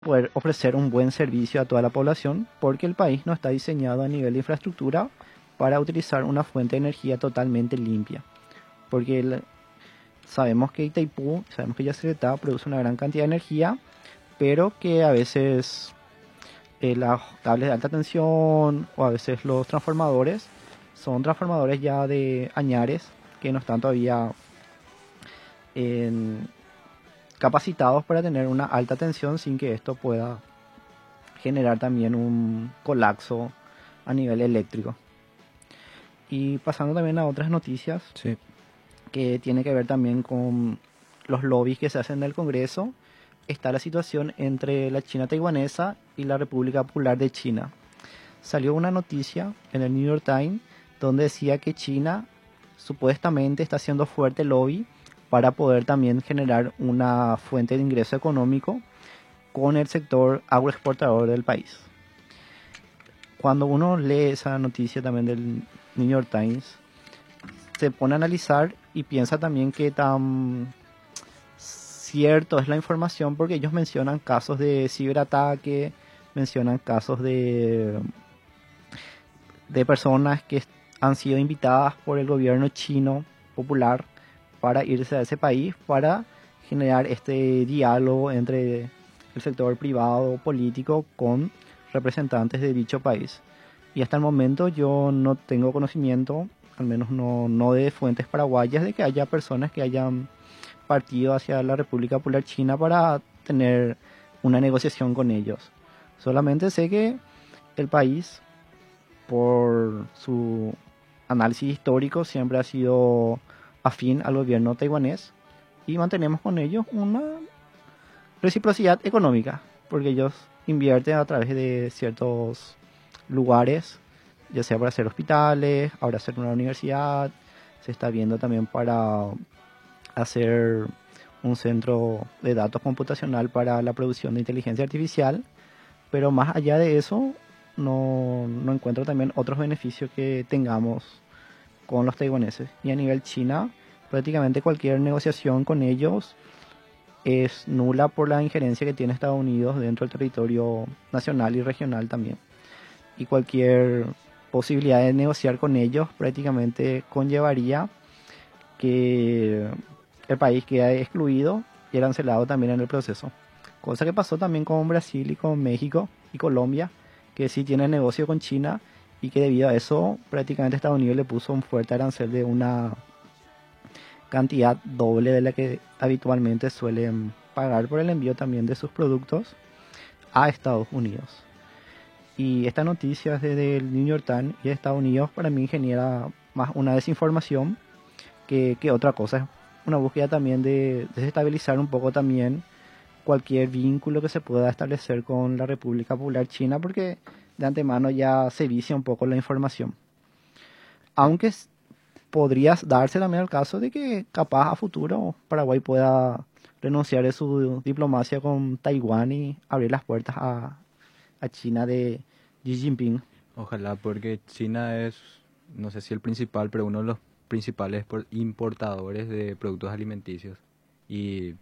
poder ofrecer un buen servicio a toda la población, porque el país no está diseñado a nivel de infraestructura para utilizar una fuente de energía totalmente limpia. Porque sabemos que Itaipú, sabemos que Yacyretá produce una gran cantidad de energía, pero que a veces los cables de alta tensión o a veces los transformadores son transformadores ya de añares que no están todavía capacitados para tener una alta tensión sin que esto pueda generar también un colapso a nivel eléctrico. Y pasando también a otras noticias, Sí. que tiene que ver también con los lobbies que se hacen en el Congreso, está la situación entre la China taiwanesa y la República Popular de China. Salió una noticia en el New York Times donde decía que China supuestamente está haciendo fuerte lobby para poder también generar una fuente de ingreso económico con el sector agroexportador del país. Cuando uno lee esa noticia también del New York Times, se pone a analizar y piensa también que tan cierto es la información, porque ellos mencionan casos de ciberataque, mencionan casos de personas que han sido invitadas por el gobierno chino popular para irse a ese país para generar este diálogo entre el sector privado político con representantes de dicho país. Y hasta el momento yo no tengo conocimiento, al menos no de fuentes paraguayas, de que haya personas que hayan partido hacia la República Popular China para tener una negociación con ellos. Solamente sé que el país, por su análisis histórico, siempre ha sido afín al gobierno taiwanés y mantenemos con ellos una reciprocidad económica, porque ellos invierten a través de ciertos lugares, ya sea para hacer hospitales, ahora hacer una universidad, se está viendo también para hacer un centro de datos computacional para la producción de inteligencia artificial, pero más allá de eso no encuentro también otros beneficios que tengamos con los taiwaneses. Y a nivel China, prácticamente cualquier negociación con ellos es nula por la injerencia que tiene Estados Unidos dentro del territorio nacional y regional también. Y cualquier posibilidad de negociar con ellos prácticamente conllevaría que el país quede excluido y arancelado también en el proceso. Cosa que pasó también con Brasil y con México y Colombia, que sí tienen negocio con China y que debido a eso prácticamente Estados Unidos le puso un fuerte arancel de una cantidad doble de la que habitualmente suelen pagar por el envío también de sus productos a Estados Unidos. Y esta noticia desde el New York Times y de Estados Unidos para mí genera más una desinformación que otra cosa. Es una búsqueda también de desestabilizar un poco también cualquier vínculo que se pueda establecer con la República Popular China, porque de antemano ya se vicia un poco la información. Aunque podrías darse también el caso de que capaz a futuro Paraguay pueda renunciar de su diplomacia con Taiwán y abrir las puertas a China de Xi Jinping. Ojalá, porque China es, no sé si el principal, pero uno de los principales importadores de productos alimenticios. Y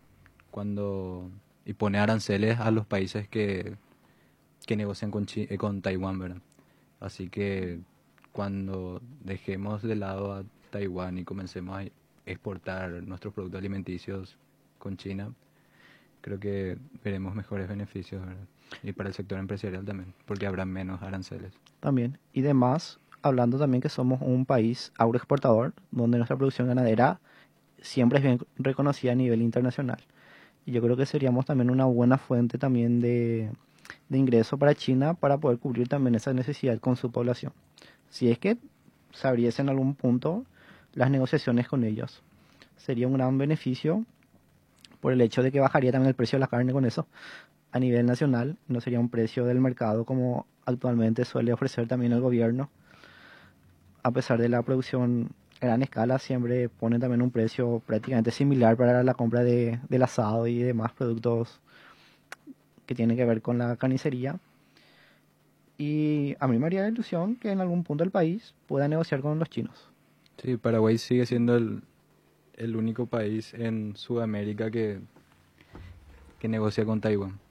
y pone aranceles a los países que negocian con Taiwán, ¿verdad? Así que cuando dejemos de lado a Taiwán y comencemos a exportar nuestros productos alimenticios con China, creo que veremos mejores beneficios, ¿verdad? Y para el sector empresarial también, porque habrá menos aranceles. También. Y demás, hablando también que somos un país agroexportador, donde nuestra producción ganadera siempre es bien reconocida a nivel internacional. Y yo creo que seríamos también una buena fuente también de ingreso para China para poder cubrir también esa necesidad con su población. Si es que se abriesen en algún punto las negociaciones con ellos. Sería un gran beneficio por el hecho de que bajaría también el precio de la carne con eso a nivel nacional. No sería un precio del mercado como actualmente suele ofrecer también el gobierno. A pesar de la producción a gran escala, siempre ponen también un precio prácticamente similar para la compra del asado y demás productos que tienen que ver con la carnicería. Y a mí me haría la ilusión que en algún punto del país pueda negociar con los chinos. Sí, Paraguay sigue siendo el único país en Sudamérica que negocia con Taiwán.